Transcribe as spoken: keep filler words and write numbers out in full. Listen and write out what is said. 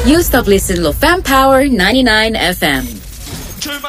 You stop listening to Fam Power ninety-nine F M.